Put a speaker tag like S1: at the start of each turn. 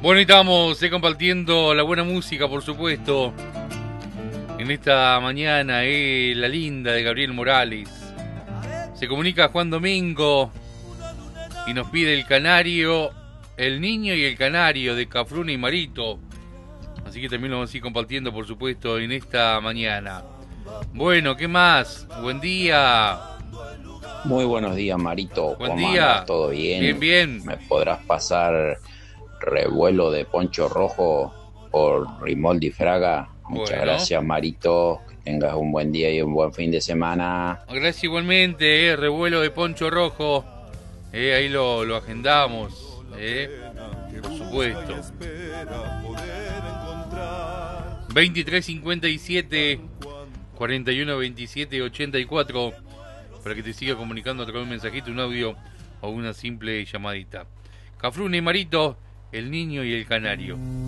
S1: Bueno, y estamos compartiendo la buena música, por supuesto, en esta mañana, la linda de Gabriel Morales. Se comunica Juan Domingo y nos pide el canario, el niño y el canario de Cafrune y Marito. Así que también lo vamos a ir compartiendo, por supuesto, en esta mañana. Bueno, ¿qué más? Buen día.
S2: Muy buenos días, Marito.
S1: Buen
S2: ¿Cómo
S1: día.
S2: andas? ¿Todo bien?
S1: Bien, bien.
S2: ¿Me podrás pasar revuelo de poncho rojo por Rimoldi Fraga? Muchas
S1: Bueno.
S2: gracias, Marito. Que tengas un buen día y un buen fin de semana.
S1: Gracias igualmente, revuelo de poncho rojo. Ahí lo agendamos, por supuesto. 2357 4127 84 para que te siga comunicando a través de un mensajito, un audio o una simple llamadita. Cafrune y Marito, el niño y el canario.